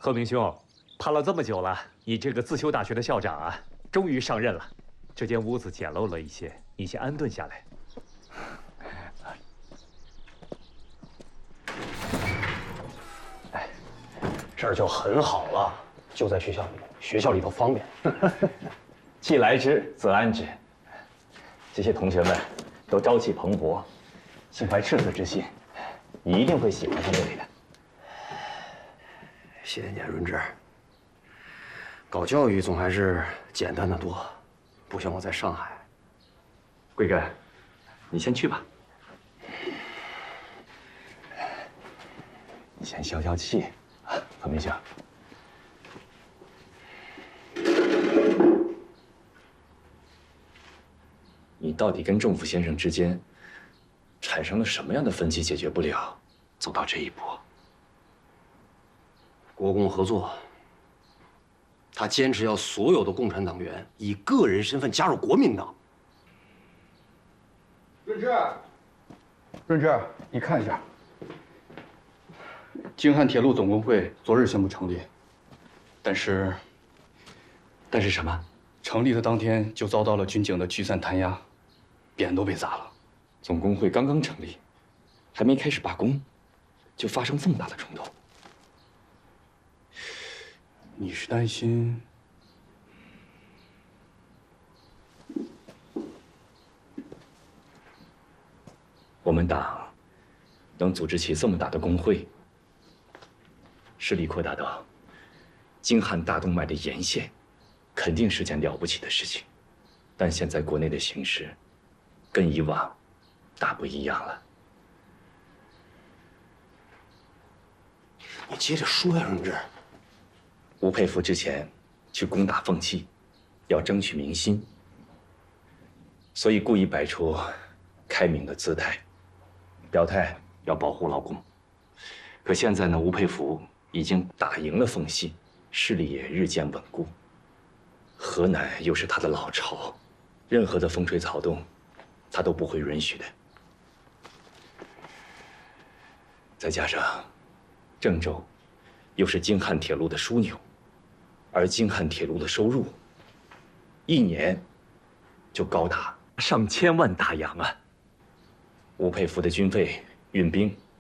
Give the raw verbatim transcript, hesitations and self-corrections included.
贺明兄，盼了这么久了，你这个自修大学的校长啊，终于上任了。这间屋子简陋了一些，你先安顿下来。 哎，这儿就很好了，就在学校里，学校里头方便。 既来之，则安之。这些同学们都朝气蓬勃，心怀赤子之心，你一定会喜欢上这里的。 谢谢你，润之。搞教育总还是简单的多，不像我在上海。 贵哥，你先去吧。你先消消气，啊，贺明星。你到底跟仲甫先生之间产生了什么样的分歧，解决不了，走到这一步？ 国共合作，他坚持要所有的共产党员以个人身份加入国民党。 润之，润之，你看一下，京汉铁路总工会昨日宣布成立，但是， 但是什么？ 成立的当天就遭到了军警的驱散弹压，匾都被砸了。 总工会刚刚成立，还没开始罢工，就发生这么大的冲突。 你是担心？ 我们党能组织起这么大的工会，势力扩大到京汉大动脉的沿线，肯定是件了不起的事情。但现在国内的形势跟以往大不一样了。 你接着说呀，润之。 吴佩孚之前去攻打凤栖，要争取民心，所以故意摆出开明的姿态，表态要保护劳工。可现在呢，吴佩孚已经打赢了凤栖，势力也日渐稳固。河南又是他的老巢，任何的风吹草动，他都不会允许的。再加上郑州又是京汉铁路的枢纽，而京汉铁路的收入一年就高达上千万大洋啊！吴佩孚的军费、运兵